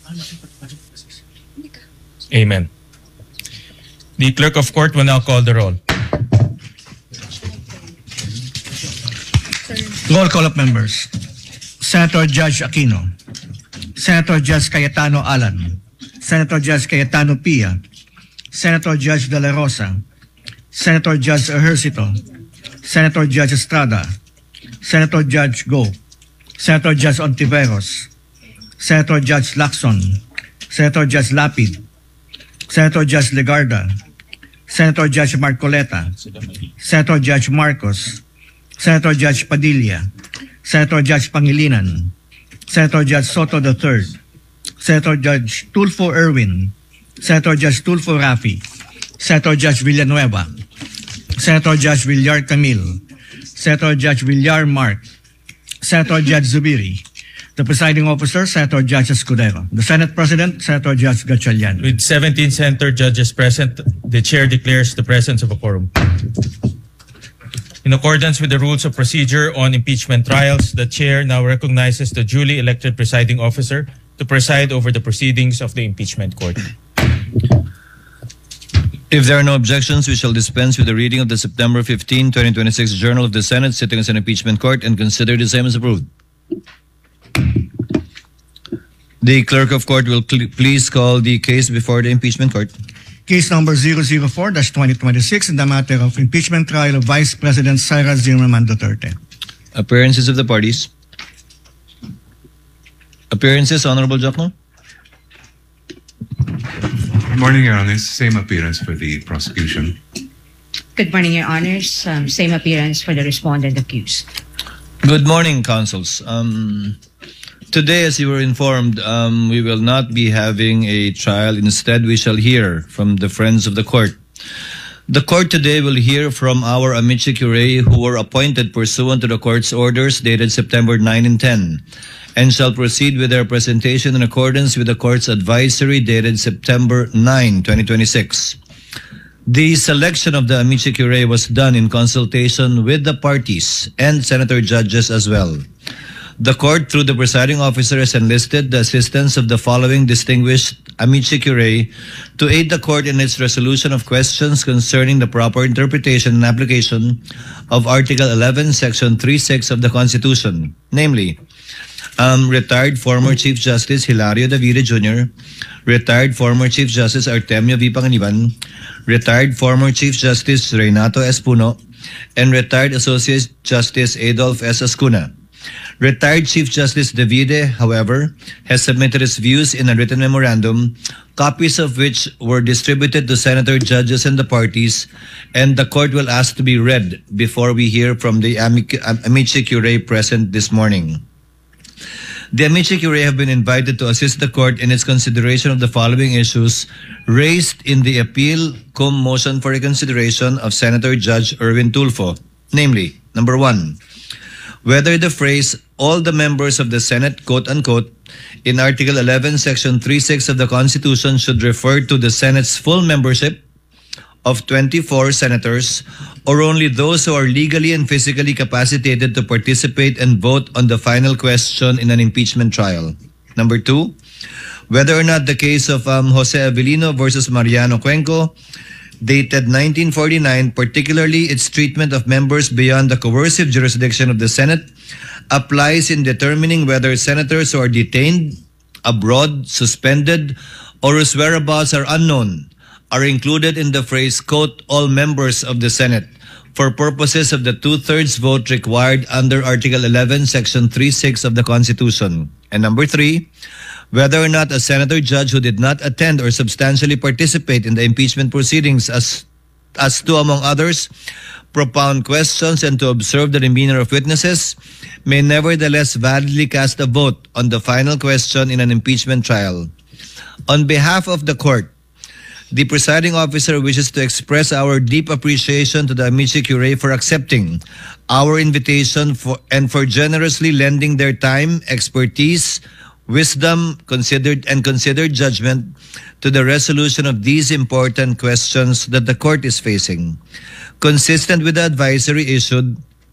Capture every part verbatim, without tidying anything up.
Amen. The clerk of court will now call the roll. Roll call of members. Senator Judge Aquino. Senator Judge Cayetano Alan. Senator Judge Cayetano Pia. Senator Judge De La Rosa. Senator Judge Ejercito. Senator Judge Estrada. Senator Judge Go. Senator Judge Ontiveros. Senator Judge Lacson. Senator Judge Lapid. Senator Judge Legarda. Senator Judge Marcoleta. Senator Judge Marcos. Senator Judge Padilla. Senator Judge Pangilinan. Senator Judge Soto the third. Senator Judge Tulfo Erwin. Senator Judge Tulfo Rafi. Senator Judge Villanueva. Senator Judge Villar Camille. Senator Judge Villar Mark. Senator Judge Zubiri. The presiding officer, Senator Judge Escudero. The Senate President, Senator Judge Gatchalian. With seventeen senator judges present, the chair declares the presence of a quorum. In accordance with the rules of procedure on impeachment trials, the chair now recognizes the duly elected presiding officer to preside over the proceedings of the impeachment court. If there are no objections, we shall dispense with the reading of the September fifteenth, twenty twenty-six Journal of the Senate, sitting as an impeachment court, and consider the same as approved. The clerk of court will please call the case before the impeachment court. Case number zero zero four dash twenty twenty-six in the matter of impeachment trial of Vice President Sara Zimmerman Duterte. Appearances of the parties. Appearances, Honorable Jokno. Good morning, Your Honors. Same appearance for the prosecution. Good morning, Your Honors. Um, same appearance for the respondent accused. Good morning, counsels. Um, today, as you were informed, um, we will not be having a trial. Instead, we shall hear from the friends of the court. The court today will hear from our amici curiae who were appointed pursuant to the court's orders dated September ninth and tenth, and shall proceed with their presentation in accordance with the court's advisory dated September ninth, twenty twenty-six. The selection of the amici curiae was done in consultation with the parties and senator judges as well. The court, through the presiding officer, has enlisted the assistance of the following distinguished amici curiae to aid the court in its resolution of questions concerning the proper interpretation and application of Article eleven, Section three six of the Constitution, namely, Um, retired former Chief Justice Hilario Davide Junior, retired former Chief Justice Artemio V. Panganiban, retired former Chief Justice Renato S. Puno, and retired Associate Justice Adolf S. Ascuna. Retired Chief Justice Davide, however, has submitted his views in a written memorandum, copies of which were distributed to senator judges and the parties, and the court will ask to be read before we hear from the amici, amici curiae present this morning. The amici curiae have been invited to assist the court in its consideration of the following issues raised in the appeal cum motion for reconsideration of Senator Judge Erwin Tulfo, namely, number one, whether the phrase all the members of the Senate, quote-unquote, in Article eleven, Section three six of the Constitution should refer to the Senate's full membership of twenty-four senators, or only those who are legally and physically capacitated to participate and vote on the final question in an impeachment trial. Number two, whether or not the case of um, Jose Avellino versus Mariano Cuenco, dated nineteen forty-nine, particularly its treatment of members beyond the coercive jurisdiction of the Senate, applies in determining whether senators who are detained, abroad, suspended, or whose whereabouts are unknown are included in the phrase, quote, all members of the Senate, for purposes of the two-thirds vote required under Article eleven, Section three six of the Constitution. And number three, whether or not a senator judge who did not attend or substantially participate in the impeachment proceedings as, as to, among others, propound questions and to observe the demeanor of witnesses, may nevertheless validly cast a vote on the final question in an impeachment trial. On behalf of the court, the presiding officer wishes to express our deep appreciation to the amici curiae for accepting our invitation for, and for generously lending their time, expertise, wisdom, considered and considered judgment to the resolution of these important questions that the court is facing. Consistent with the advisory issued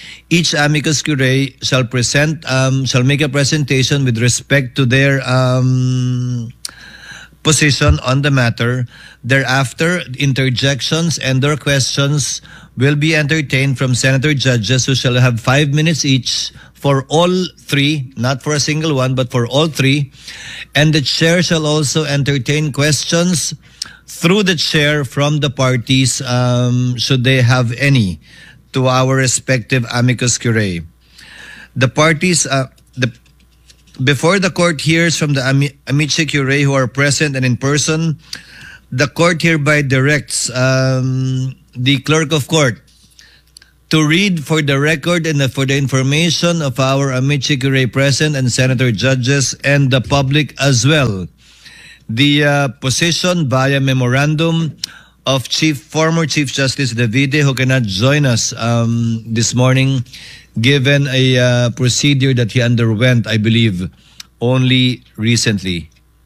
Each amicus curiae shall present, um, shall make a presentation with respect to their um, position on the matter. Thereafter, interjections and or questions will be entertained from senator judges who shall have five minutes each for all three, not for a single one, but for all three. And the chair shall also entertain questions through the chair from the parties, um, should they have any, to our respective amicus curiae. The parties, uh, the before the court hears from the ami- amici curiae who are present and in person, the court hereby directs um, the clerk of court to read for the record and for the information of our amici curiae present and senator judges and the public as well, the uh, position via memorandum of Chief former Chief Justice Davide, who cannot join us um, this morning, given a uh, procedure that he underwent, I believe, only recently.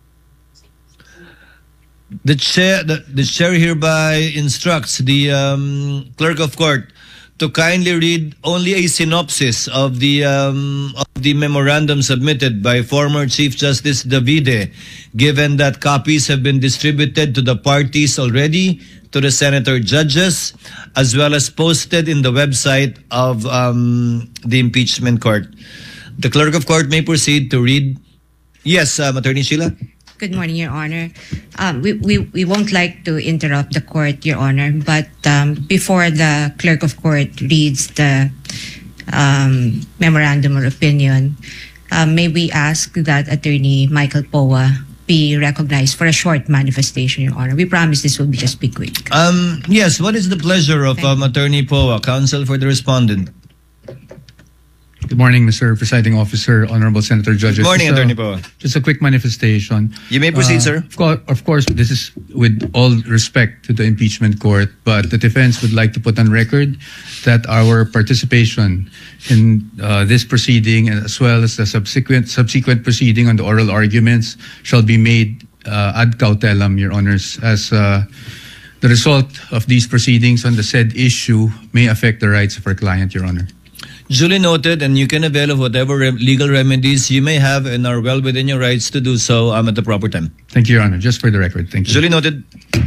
The chair, the, the chair hereby instructs the um, clerk of court to kindly read only a synopsis of the um, of the memorandum submitted by former Chief Justice Davide, given that copies have been distributed to the parties already, to the senator judges, as well as posted in the website of um, the impeachment court. The clerk of court may proceed to read. Yes, um, Attorney Sheila. Good morning, Your Honor. Um, we, we, we won't like to interrupt the court, Your Honor, but um, before the clerk of court reads the um, memorandum or opinion, uh, may we ask that Attorney Michael Poa be recognized for a short manifestation, Your Honor. We promise this will be just be quick. Um, yes, what is the pleasure of um, Attorney Poa, counsel for the respondent? Good morning, Mister Presiding Officer, Honorable Senator Judges. Good morning, just a, Attorney Poa. Just a quick manifestation. You may proceed, Uh, sir. Of course, of course, this is with all respect to the impeachment court, but the defense would like to put on record that our participation in uh, this proceeding, as well as the subsequent subsequent proceeding on the oral arguments, shall be made uh, ad cautelam, Your Honors, as uh, the result of these proceedings on the said issue may affect the rights of our client, Your Honor. Duly noted, and you can avail of whatever re- legal remedies you may have and are well within your rights to do so um, at the proper time. Thank you, Your Honor. Just for the record, thank you. Duly noted.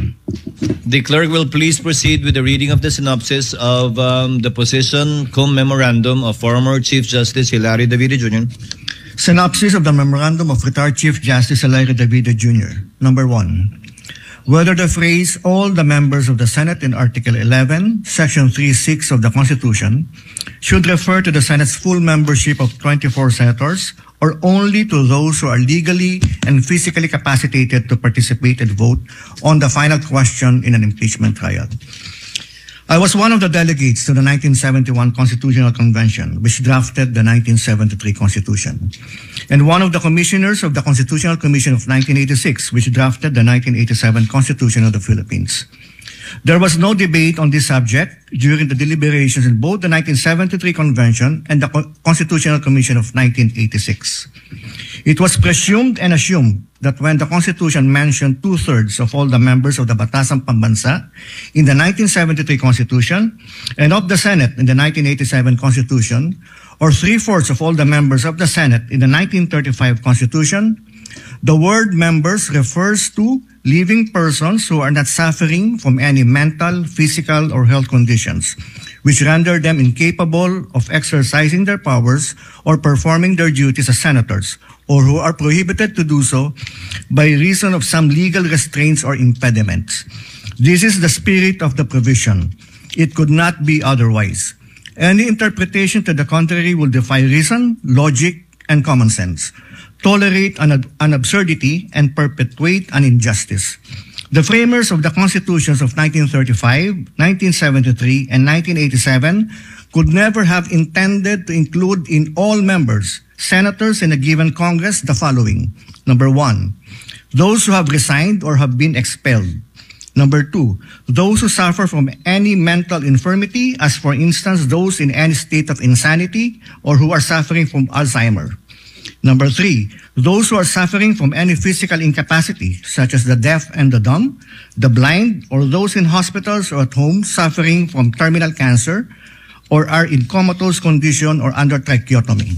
The clerk will please proceed with the reading of the synopsis of um, the position cum memorandum of former Chief Justice Hilary Davide Junior Synopsis of the Memorandum of retired Chief Justice Hilary Davide Junior Number one. Whether the phrase all the members of the Senate in Article eleven, Section three six of the Constitution should refer to the Senate's full membership of twenty-four senators or only to those who are legally and physically capacitated to participate and vote on the final question in an impeachment trial. I was one of the delegates to the nineteen seventy-one Constitutional Convention, which drafted the nineteen seventy-three Constitution, and one of the commissioners of the Constitutional Commission of nineteen eighty-six, which drafted the nineteen eighty-seven Constitution of the Philippines. There was no debate on this subject during the deliberations in both the nineteen seventy-three Convention and the Co- Constitutional Commission of nineteen eighty-six. It was presumed and assumed that when the Constitution mentioned two-thirds of all the members of the Batasang Pambansa in the nineteen seventy-three Constitution and of the Senate in the nineteen eighty-seven Constitution, or three-fourths of all the members of the Senate in the nineteen thirty-five Constitution, the word members refers to living persons who are not suffering from any mental, physical, or health conditions, which render them incapable of exercising their powers or performing their duties as senators, or who are prohibited to do so by reason of some legal restraints or impediments. This is the spirit of the provision. It could not be otherwise. Any interpretation to the contrary will defy reason, logic, and common sense, tolerate an, an absurdity, and perpetuate an injustice. The framers of the constitutions of nineteen thirty-five, nineteen seventy-three, and nineteen eighty-seven could never have intended to include in all members, senators in a given Congress, the following. Number one, those who have resigned or have been expelled. Number two, those who suffer from any mental infirmity, as for instance, those in any state of insanity or who are suffering from Alzheimer. Number three, those who are suffering from any physical incapacity, such as the deaf and the dumb, the blind, or those in hospitals or at home suffering from terminal cancer, or are in comatose condition or under tracheotomy.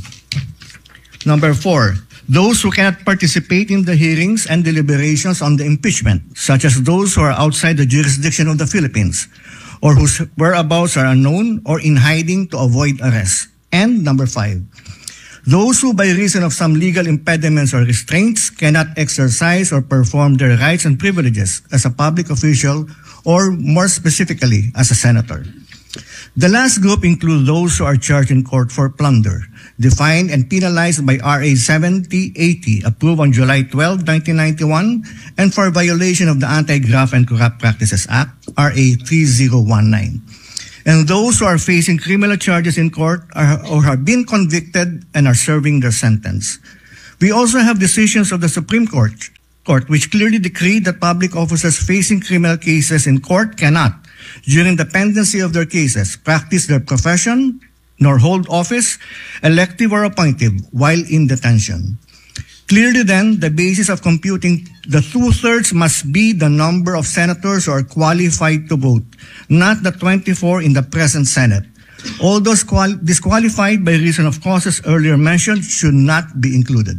Number four, those who cannot participate in the hearings and deliberations on the impeachment, such as those who are outside the jurisdiction of the Philippines, or whose whereabouts are unknown or in hiding to avoid arrest. And number five, those who by reason of some legal impediments or restraints cannot exercise or perform their rights and privileges as a public official or more specifically as a senator. The last group includes those who are charged in court for plunder, defined and penalized by R A seventy eighty, approved on July twelfth, nineteen ninety-one, and for violation of the Anti-Graft and Corrupt Practices Act, R A thirty nineteen. And those who are facing criminal charges in court are, or have been convicted and are serving their sentence. We also have decisions of the Supreme Court, Court which clearly decreed that public officers facing criminal cases in court cannot, during the pendency of their cases, practice their profession, nor hold office, elective or appointive, while in detention. Clearly then, the basis of computing the two-thirds must be the number of senators who are qualified to vote, not the twenty-four in the present Senate. All those qual- disqualified by reason of causes earlier mentioned should not be included.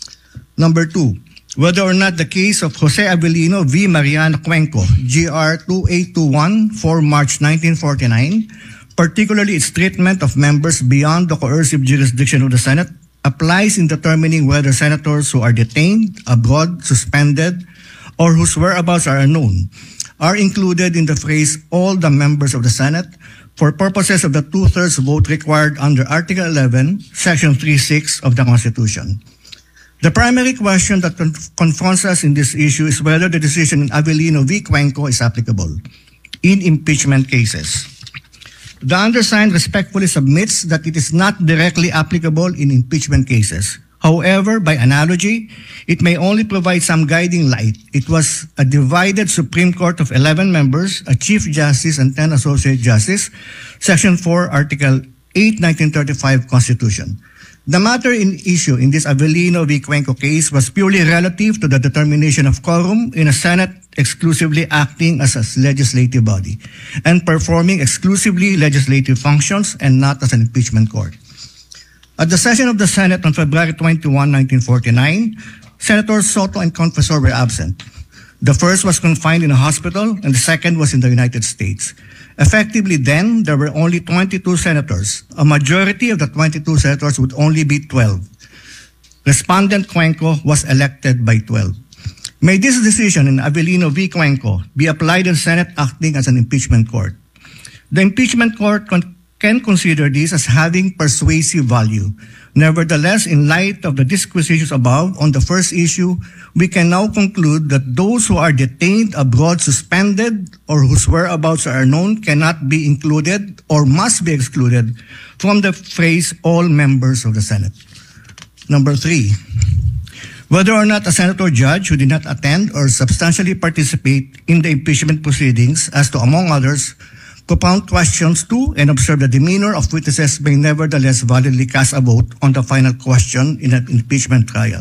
Number two, whether or not the case of Jose Avellino v. Mariana Cuenco, G R two eight two one, four March nineteen forty-nine, particularly its treatment of members beyond the coercive jurisdiction of the Senate, applies in determining whether senators who are detained, abroad, suspended, or whose whereabouts are unknown are included in the phrase all the members of the Senate for purposes of the two-thirds vote required under Article eleven, Section three six of the Constitution. The primary question that conf- confronts us in this issue is whether the decision in Avellino v. Cuenco is applicable in impeachment cases. The undersigned respectfully submits that it is not directly applicable in impeachment cases. However, by analogy, it may only provide some guiding light. It was a divided Supreme Court of eleven members, a Chief Justice and ten Associate Justice, Section four, Article eight, nineteen thirty-five Constitution. The matter in issue in this Avellino v. Cuenco case was purely relative to the determination of quorum in a Senate exclusively acting as a legislative body and performing exclusively legislative functions and not as an impeachment court. At the session of the Senate on February twenty-first, nineteen forty-nine, Senators Soto and Confessor were absent. The first was confined in a hospital and the second was in the United States. Effectively then, there were only twenty-two senators. A majority of the twenty-two senators would only be twelve. Respondent Cuenco was elected by twelve. May this decision in Avellino v. Cuenco be applied in Senate acting as an impeachment court. The impeachment court con- can consider this as having persuasive value. Nevertheless, in light of the disquisitions above on the first issue, we can now conclude that those who are detained abroad, suspended, or whose whereabouts are known cannot be included or must be excluded from the phrase all members of the Senate. Number three, whether or not a senator judge who did not attend or substantially participate in the impeachment proceedings as to, among others, propound questions to and observe the demeanor of witnesses may nevertheless validly cast a vote on the final question in an impeachment trial.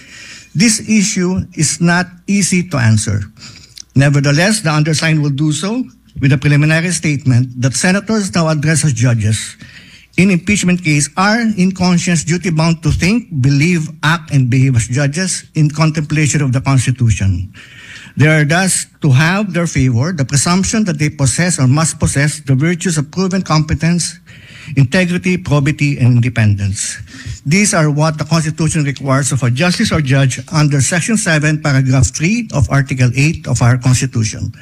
This issue is not easy to answer. Nevertheless, the undersigned will do so with a preliminary statement that senators now addressed as judges in impeachment case are in conscience duty bound to think, believe, act, and behave as judges in contemplation of the Constitution. They are thus to have their favor the presumption that they possess or must possess the virtues of proven competence, integrity, probity, and independence. These are what the Constitution requires of a justice or judge under Section seven, Paragraph three of Article eight of our Constitution.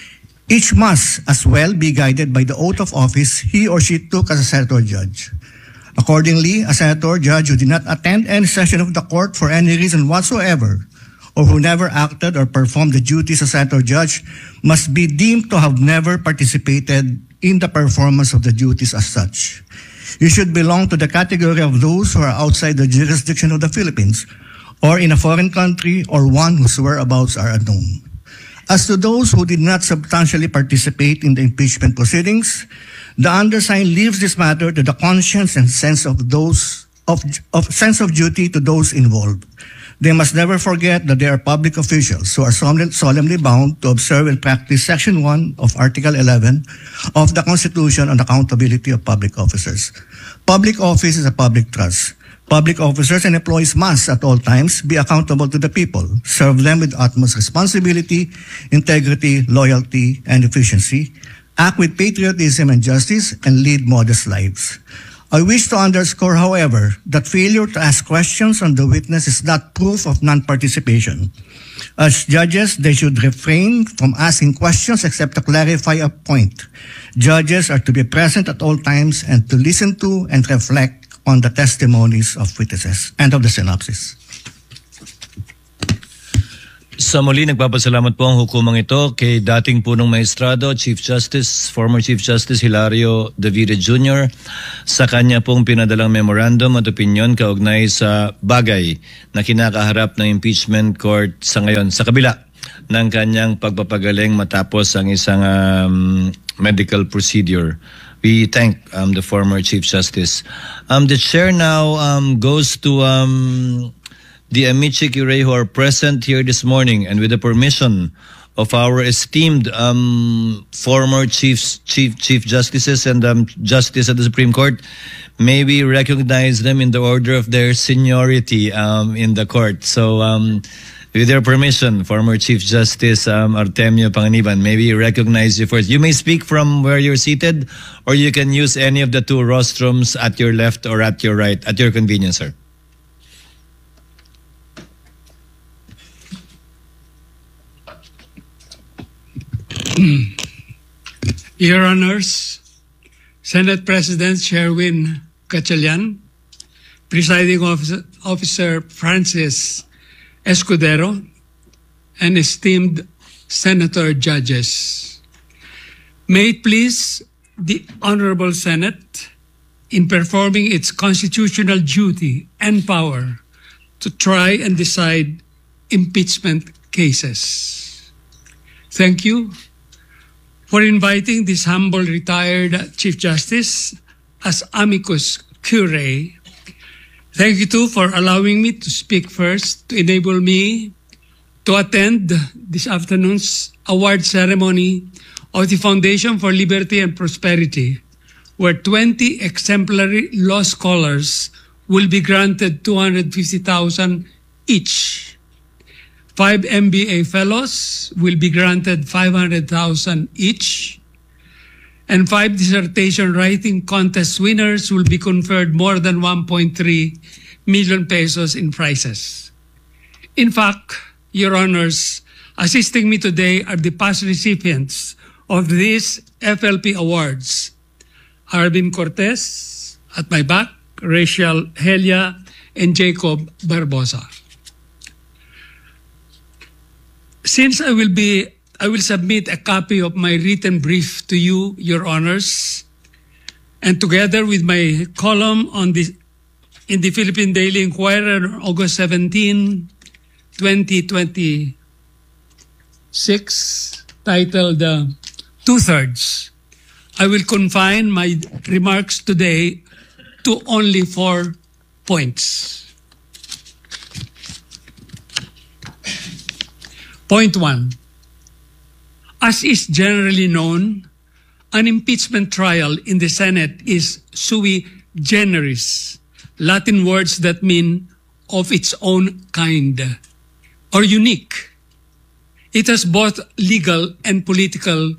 Each must as well be guided by the oath of office he or she took as a senator or judge. Accordingly, a senator or judge who did not attend any session of the court for any reason whatsoever, or who never acted or performed the duties as senator or judge, must be deemed to have never participated in the performance of the duties as such. You should belong to the category of those who are outside the jurisdiction of the Philippines, or in a foreign country, or one whose whereabouts are unknown. As to those who did not substantially participate in the impeachment proceedings, the undersigned leaves this matter to the conscience and sense of those of, of sense of duty to those involved. They must never forget that they are public officials who are solemnly, solemnly bound to observe and practice Section one of Article eleven of the Constitution on accountability of public officers. Public office is a public trust. Public officers and employees must, at all times, be accountable to the people, serve them with utmost responsibility, integrity, loyalty, and efficiency, act with patriotism and justice, and lead modest lives. I wish to underscore, however, that failure to ask questions on the witness is not proof of non-participation. As judges, they should refrain from asking questions except to clarify a point. Judges are to be present at all times and to listen to and reflect on the testimonies of witnesses. End of the synopsis. Sa muli, nagpapasalamat po ang hukumang ito kay dating punong maestrado, Chief Justice, former Chief Justice Hilario Davide Junior sa kanya pong pinadalang memorandum at opinion kaugnay sa bagay na kinakaharap ng impeachment court sa ngayon sa kabila ng kanyang pagpapagaling matapos ang isang um, medical procedure. We thank um, the former Chief Justice. Um, the chair now um, goes to um, the Amici Curie who are present here this morning, and with the permission of our esteemed um, former chiefs, chief chief justices and um, justice at the Supreme Court, may we recognize them in the order of their seniority um, in the court. So, um, with your permission, former Chief Justice um, Artemio Panganiban, may we recognize you first. You may speak from where you're seated, or you can use any of the two rostrums at your left or at your right, at your convenience, sir. Your Honors, Senate President Sherwin Gatchalian, Presiding Officer, Officer Francis Escudero, and esteemed Senator Judges. May it please the Honorable Senate, in performing its constitutional duty and power to try and decide impeachment cases. Thank you for inviting this humble retired Chief Justice as amicus curiae. Thank you too for allowing me to speak first to enable me to attend this afternoon's award ceremony of the Foundation for Liberty and Prosperity, where twenty exemplary law scholars will be granted two hundred fifty thousand dollars each. Five M B A fellows will be granted five hundred thousand dollars each, and five dissertation writing contest winners will be conferred more than one point three million pesos in prizes. In fact, Your Honors, assisting me today are the past recipients of these F L P awards: Arvin Cortez at my back, Rachel Helia, and Jacob Barbosa. Since I will be, I will submit a copy of my written brief to you, Your Honors, and together with my column on the in the Philippine Daily Inquirer on August seventeenth, twenty twenty-six, titled uh, Two-Thirds, I will confine my remarks today to only four points. Point one, as is generally known, an impeachment trial in the Senate is sui generis, Latin words that mean of its own kind, or unique. It has both legal and political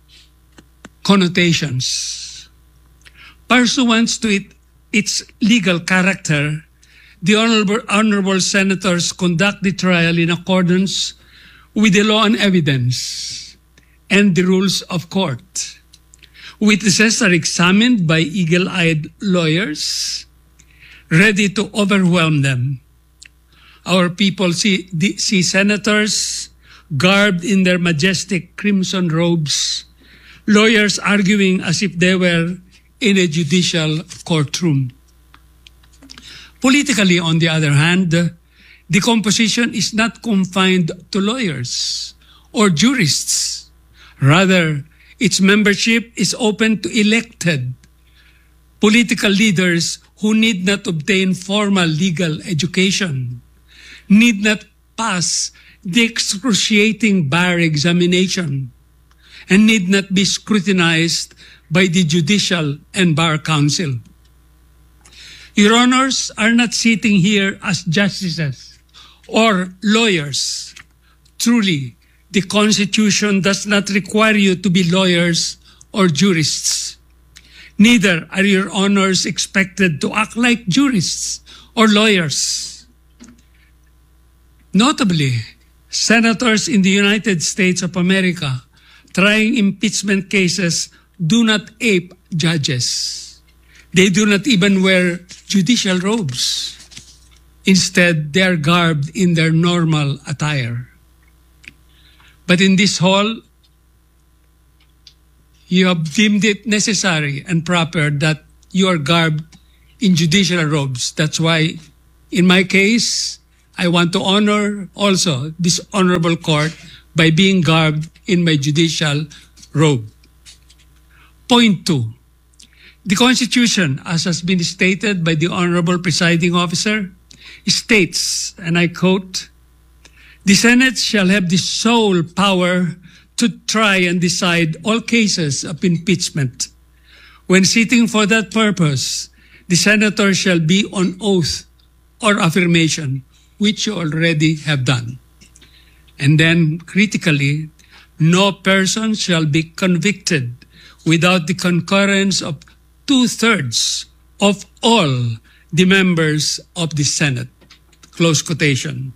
connotations. Pursuant to it, its legal character, the honorable, honorable senators conduct the trial in accordance with the law and evidence and the rules of court. Witnesses are examined by eagle-eyed lawyers, ready to overwhelm them. Our people see, the, see senators garbed in their majestic crimson robes, lawyers arguing as if they were in a judicial courtroom. Politically, on the other hand, the composition is not confined to lawyers or jurists. Rather, its membership is open to elected political leaders who need not obtain formal legal education, need not pass the excruciating bar examination, and need not be scrutinized by the Judicial and Bar Council. Your Honors are not sitting here as justices or lawyers. Truly, the Constitution does not require you to be lawyers or jurists. Neither are your honors expected to act like jurists or lawyers. Notably, senators in the United States of America trying impeachment cases do not ape judges. They do not even wear judicial robes. Instead, they are garbed in their normal attire. But in this hall, you have deemed it necessary and proper that you are garbed in judicial robes. That's why, in my case, I want to honor also this honorable court by being garbed in my judicial robe. Point two. The Constitution, as has been stated by the Honorable Presiding Officer, states, and I quote, "The Senate shall have the sole power to try and decide all cases of impeachment. When sitting for that purpose, the senator shall be on oath or affirmation," which you already have done. And then, critically, no person shall be convicted without the concurrence of two-thirds of all the members of the Senate. Close quotation.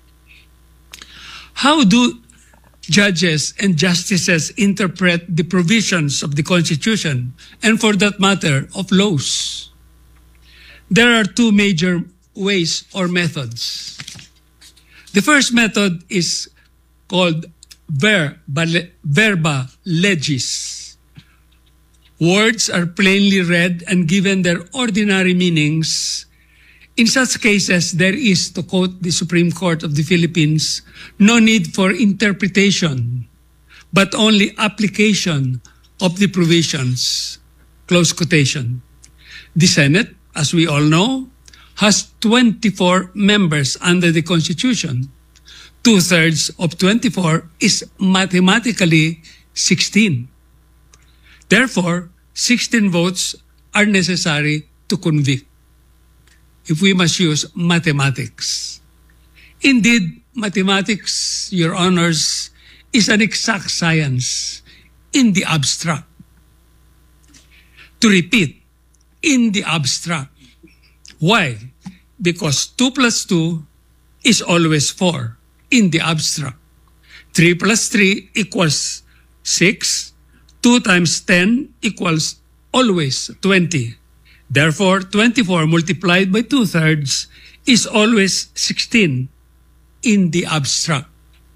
How do judges and justices interpret the provisions of the Constitution, and for that matter, of laws? There are two major ways or methods. The first method is called verba, verba legis. Words are plainly read and given their ordinary meanings. In such cases, there is, to quote the Supreme Court of the Philippines, no need for interpretation, but only application of the provisions. Close quotation. The Senate, as we all know, has twenty-four members under the Constitution. Two-thirds of twenty-four is mathematically sixteen. Therefore, sixteen votes are necessary to convict, if we must use mathematics. Indeed, mathematics, Your Honors, is an exact science in the abstract. To repeat, in the abstract. Why? Because two plus two is always four in the abstract. three plus three equals six. two times ten equals always twenty. Therefore, twenty-four multiplied by two-thirds is always sixteen in the abstract.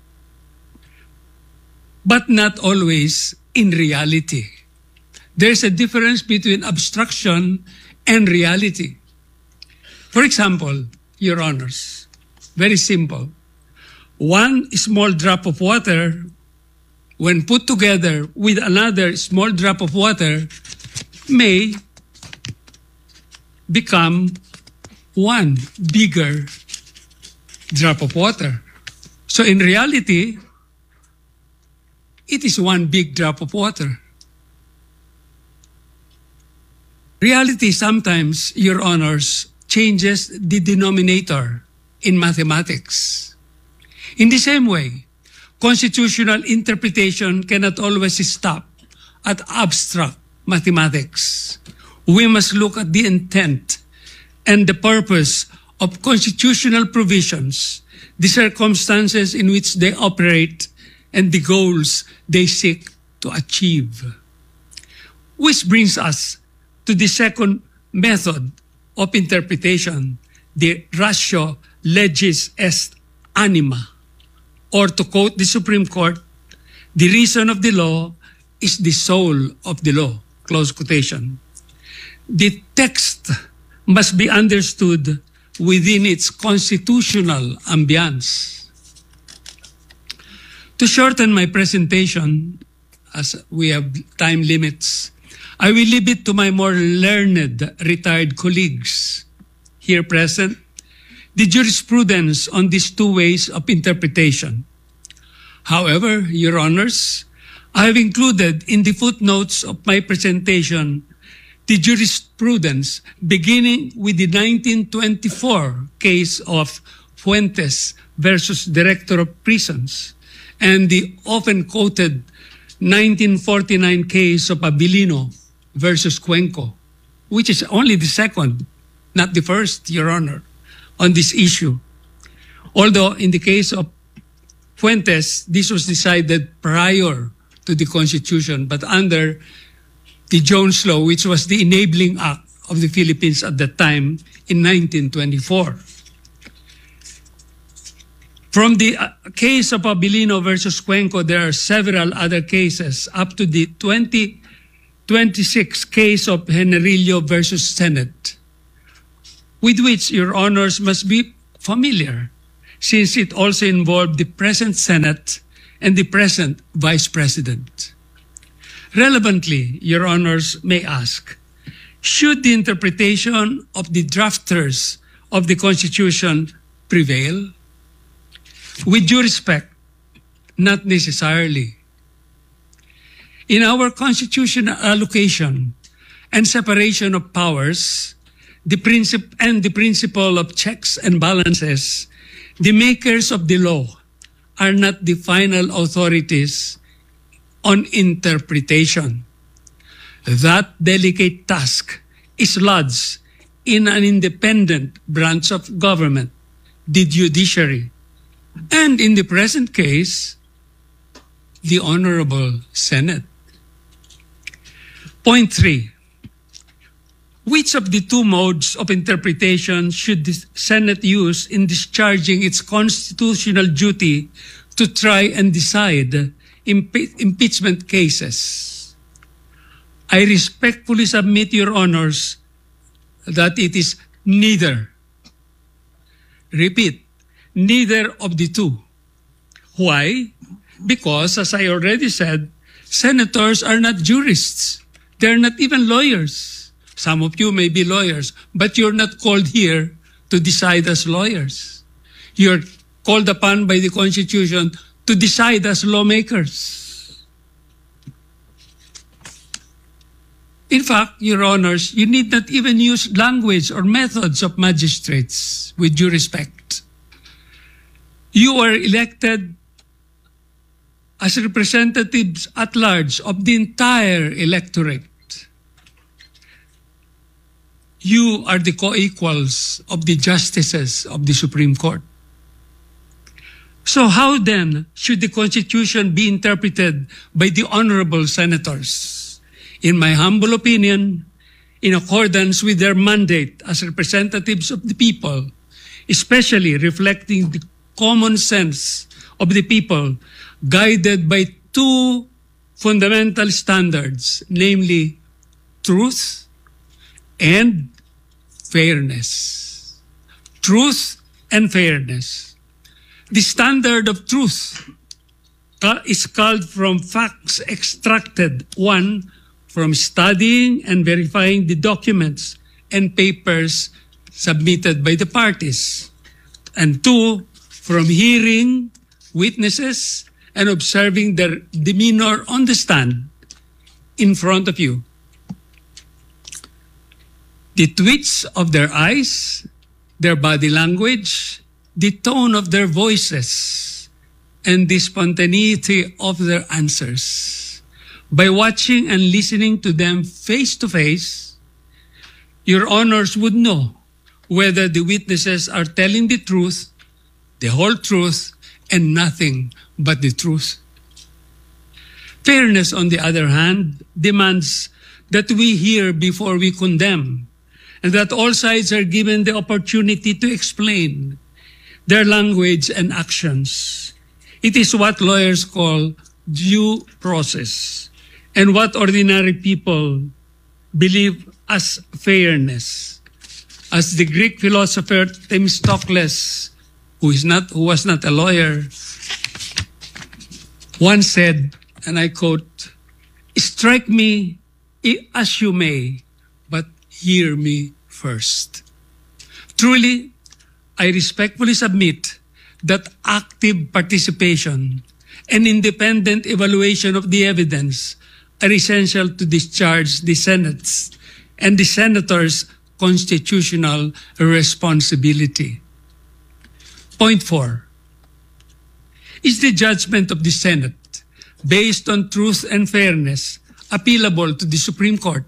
But not always in reality. There's a difference between abstraction and reality. For example, Your Honors, very simple. One small drop of water, when put together with another small drop of water, may become one bigger drop of water. So in reality, it is one big drop of water. Reality sometimes, Your Honors, changes the denominator in mathematics. In the same way, constitutional interpretation cannot always stop at abstract mathematics. We must look at the intent and the purpose of constitutional provisions, the circumstances in which they operate, and the goals they seek to achieve. Which brings us to the second method of interpretation, the ratio legis est anima, or to quote the Supreme Court, the reason of the law is the soul of the law, close quotation. The text must be understood within its constitutional ambience. To shorten my presentation, as we have time limits, I will leave it to my more learned retired colleagues here present the jurisprudence on these two ways of interpretation. However, Your Honors, I have included in the footnotes of my presentation the jurisprudence beginning with the nineteen twenty-four case of Fuentes versus Director of Prisons and the often quoted nineteen forty-nine case of Abilino versus Cuenco, which is only the second, not the first, Your Honor, on this issue. Although in the case of Fuentes, this was decided prior to the Constitution, but under the Jones Law, which was the enabling act of the Philippines at that time in nineteen twenty-four. From the uh, case of Abilino versus Cuenco, there are several other cases up to the twenty twenty-six case of Generillo versus Senate, with which Your Honors must be familiar, since it also involved the present Senate and the present Vice President. Relevantly, Your Honors may ask, should the interpretation of the drafters of the Constitution prevail? With due respect, not necessarily. In our constitutional allocation and separation of powers, the principle and the principle of checks and balances, the makers of the law are not the final authorities on interpretation. That delicate task is lodged in an independent branch of government, the judiciary, and in the present case, the Honorable Senate. Point three. Which of the two modes of interpretation should the Senate use in discharging its constitutional duty to try and decide impe- impeachment cases? I respectfully submit, Your Honors, that it is neither. Repeat, neither of the two. Why? Because, as I already said, senators are not jurists. They're not even lawyers. Some of you may be lawyers, but you're not called here to decide as lawyers. You're called upon by the Constitution to decide as lawmakers. In fact, Your Honors, you need not even use language or methods of magistrates, with due respect. You are elected as representatives at large of the entire electorate. You are the co-equals of the justices of the Supreme Court. So how then should the Constitution be interpreted by the honorable senators? In my humble opinion, in accordance with their mandate as representatives of the people, especially reflecting the common sense of the people, guided by two fundamental standards, namely truth and fairness. Truth and fairness. The standard of truth is called from facts extracted, one, from studying and verifying the documents and papers submitted by the parties, and two, from hearing witnesses and observing their demeanor on the stand in front of you. The twitch of their eyes, their body language, the tone of their voices, and the spontaneity of their answers. By watching and listening to them face to face, Your Honors would know whether the witnesses are telling the truth, the whole truth, and nothing but the truth. Fairness, on the other hand, demands that we hear before we condemn, and that all sides are given the opportunity to explain their language and actions. It is what lawyers call due process, and what ordinary people believe as fairness. As the Greek philosopher Themistocles, who is not, who was not a lawyer, once said, and I quote, "Strike me I- as you may, but hear me first. Truly, I respectfully submit that active participation and independent evaluation of the evidence are essential to discharge the Senate's and the Senator's constitutional responsibility. Point four. Is the judgment of the Senate, based on truth and fairness, appealable to the Supreme Court?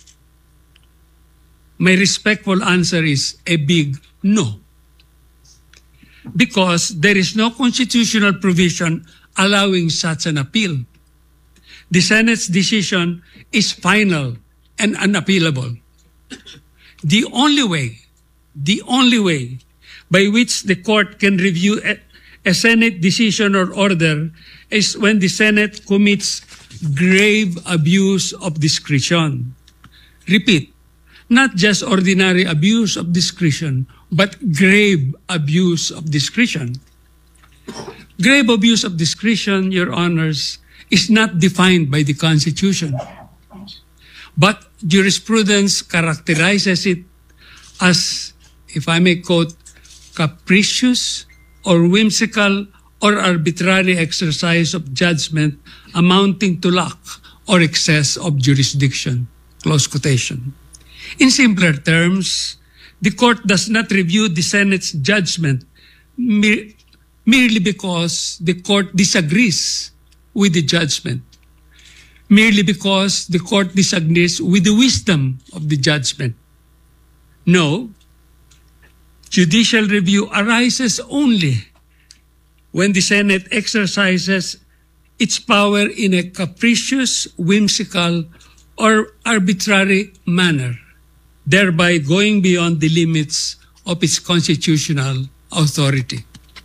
My respectful answer is a big no. Because there is no constitutional provision allowing such an appeal. The Senate's decision is final and unappealable. The only way, the only way by which the court can review a, a Senate decision or order is when the Senate commits grave abuse of discretion. Repeat, not just ordinary abuse of discretion, but grave abuse of discretion. Grave abuse of discretion, Your Honors, is not defined by the Constitution, but jurisprudence characterizes it as, if I may quote, capricious or whimsical or arbitrary exercise of judgment amounting to lack or excess of jurisdiction. Close quotation. In simpler terms, the court does not review the Senate's judgment mere, merely because the court disagrees with the judgment, merely because the court disagrees with the wisdom of the judgment. No, judicial review arises only when the Senate exercises its power in a capricious, whimsical, or arbitrary manner, thereby going beyond the limits of its constitutional authority.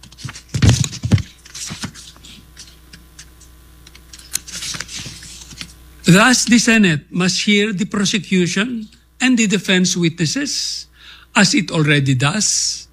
Thus, the Senate must hear the prosecution and the defense witnesses, as it already does,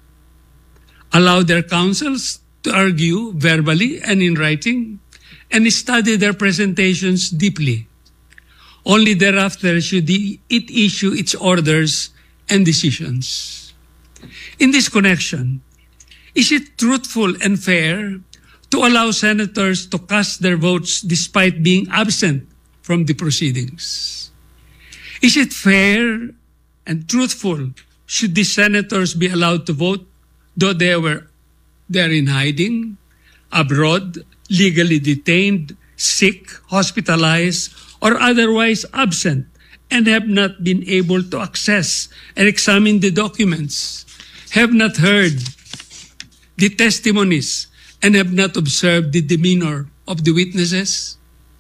allow their counsels to argue verbally and in writing, and study their presentations deeply. Only thereafter should it issue its orders and decisions. In this connection, is it truthful and fair to allow senators to cast their votes despite being absent from the proceedings? Is it fair and truthful should the senators be allowed to vote though they were they're in hiding, abroad, legally detained, sick, hospitalized, or otherwise absent and have not been able to access and examine the documents, have not heard the testimonies, and have not observed the demeanor of the witnesses?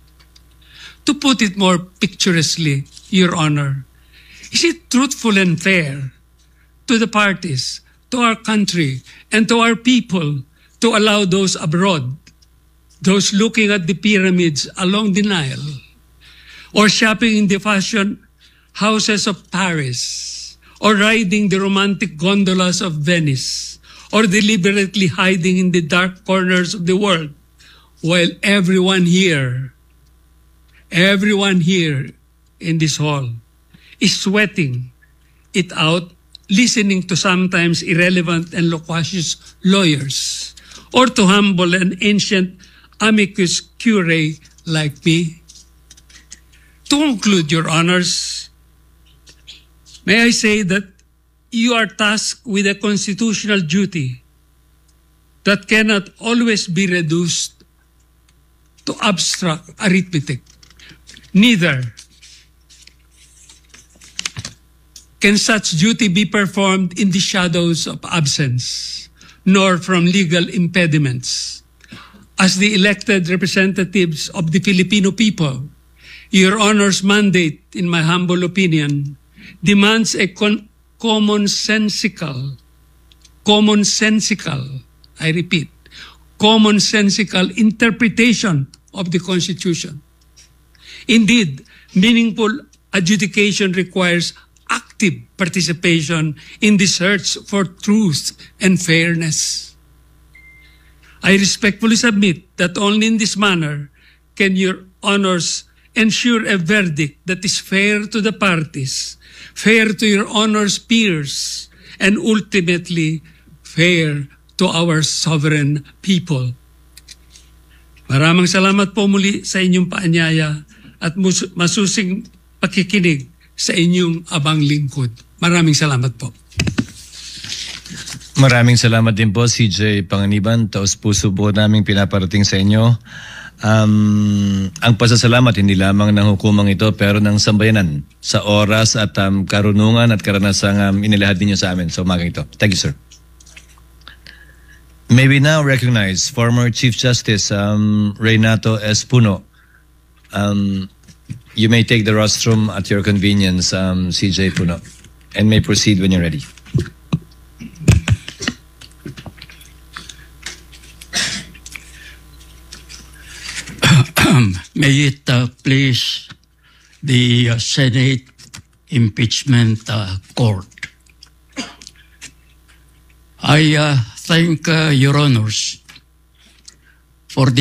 To put it more picturesquely, Your Honor, is it truthful and fair to the parties, to our country, and to our people to allow those abroad, those looking at the pyramids along the Nile, or shopping in the fashion houses of Paris, or riding the romantic gondolas of Venice, or deliberately hiding in the dark corners of the world, while everyone here, everyone here in this hall is sweating it out, listening to sometimes irrelevant and loquacious lawyers, or to humble and ancient amicus curiae like me? To conclude, Your Honors, may I say that you are tasked with a constitutional duty that cannot always be reduced to abstract arithmetic. Neither can such duty be performed in the shadows of absence, nor from legal impediments. As the elected representatives of the Filipino people, Your Honor's mandate, in my humble opinion, demands a con- commonsensical, commonsensical, I repeat, commonsensical interpretation of the Constitution. Indeed, meaningful adjudication requires active participation in the search for truth and fairness. I respectfully submit that only in this manner can Your Honors ensure a verdict that is fair to the parties, fair to your honor's peers, and ultimately fair to our sovereign people. Maraming salamat po muli sa inyong paanyaya at mus- masusing pakikinig sa inyong abang lingkod. Maraming salamat po. Maraming salamat din po, C J Panganiban. Taos puso po naming pinaparating sa inyo. Um, ang pasasalamat hindi lamang ng hukumang ito pero ng sambayanan sa oras at um, karunungan at karanasang um, inilahad ninyo sa amin sa umagang ito. Thank you, sir. May we now recognize former Chief Justice um, Reynato S. Puno. Um, you may take the rostrum at your convenience, um, C J Puno, and may proceed when you're ready. May it uh, please the uh, Senate Impeachment uh, Court. I uh, thank uh, Your Honors for the